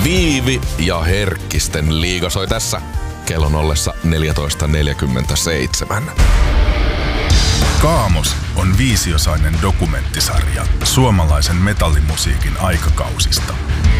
Viivi ja Herkkisten liiga soi tässä kellon ollessa 14.47. Kaamos on 5-osainen dokumenttisarja suomalaisen metallimusiikin aikakausista.